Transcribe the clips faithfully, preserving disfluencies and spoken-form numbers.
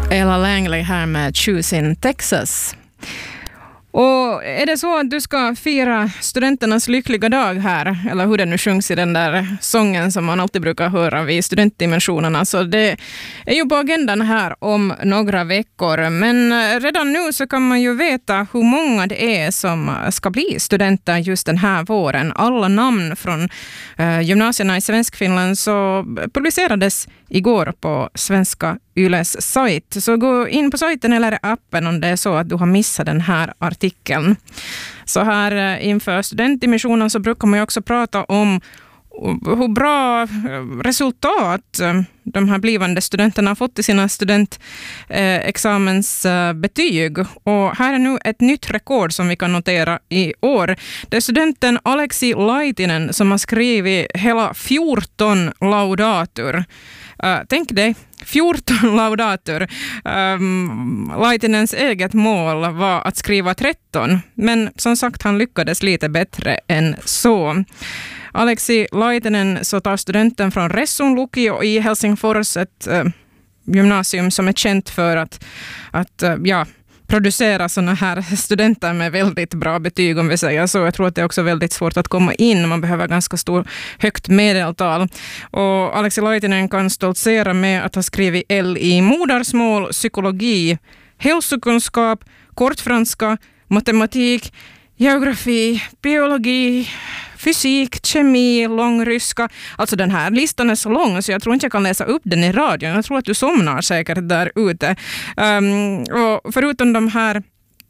Ella Langley här med Choosing Texas. Och är det så att du ska fira studenternas lyckliga dag här, eller hur det nu sjungs i den där sången som man alltid brukar höra vid studentdimensionerna, så det är ju på agendan här om några veckor. Men redan nu så kan man ju veta hur många det är som ska bli studenter just den här våren. Alla namn från eh, gymnasierna i Svenskfinland så publicerades igår på Svenska Yles sajt. Så gå in på sajten eller appen om det är så att du har missat den här artikeln. Så här inför studentdimensionen så brukar man ju också prata om hur bra resultat de här blivande studenterna har fått i sina studentexamensbetyg. Och här är nu ett nytt rekord som vi kan notera i år. Det är studenten Aleksi Laitinen som har skrivit hela fjorton laudatur. Uh, tänk dig, fjorton laudatur. Um, Laitinens eget mål var att skriva tretton, men som sagt han lyckades lite bättre än så. Aleksi Laitinen så tar studenten från Ressun Lukio i Helsingfors, ett uh, gymnasium som är känt för att, att uh, ja, producera såna här studenter med väldigt bra betyg, om vi säger så. Jag tror att det är också väldigt svårt att komma in. Man behöver ganska stor, högt medeltal. Och Aleksi Laitinen kan stoltsera med att ha skrivit L i modersmål, psykologi, hälsokunskap, kortfranska, matematik, geografi, biologi, fysik, kemi, långryska. Alltså den här listan är så lång så jag tror inte jag kan läsa upp den i radion. Jag tror att du somnar säkert där ute. Um, och förutom de här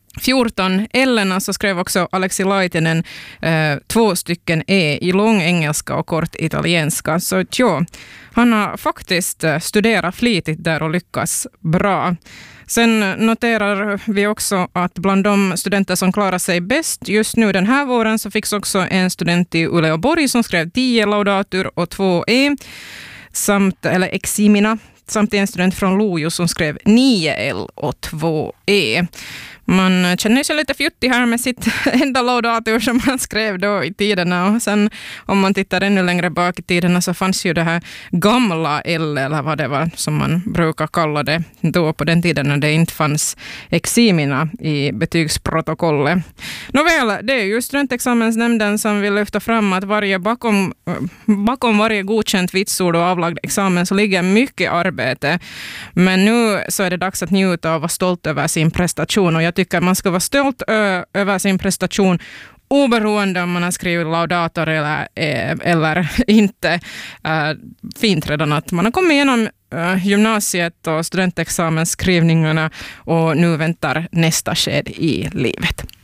fjorton L-erna så skrev också Aleksi Laitinen uh, två stycken E i lång engelska och kort italienska. Så ja, han har faktiskt studerat flitigt där och lyckas bra. Sen noterar vi också att bland de studenter som klarar sig bäst just nu den här våren så fick också en student i Uleåborg som skrev tio laudatur och två E, samt, eller eximina, samt en student från Lojo som skrev nio L och två E. Man känner sig lite fjuttig här med sitt enda laudatur som man skrev då i tiderna. Och sen om man tittar ännu längre bak i tiderna så fanns ju det här gamla L, eller vad det var som man brukar kalla det då på den tiden när det inte fanns eximina i betygsprotokollet. Nåväl, det är ju studentexamensnämnden som vill lyfta fram att varje bakom, bakom varje godkänt vitsord och avlagd examen så ligger mycket arbete. Men nu så är det dags att njuta av att vara stolt över sin prestation, och jag tycker man ska vara stolt ö- över sin prestation oberoende om man har skrivit laudator eller, eh, eller inte. Eh, fint redan att man har kommit igenom eh, gymnasiet och studentexamensskrivningarna och nu väntar nästa sked i livet.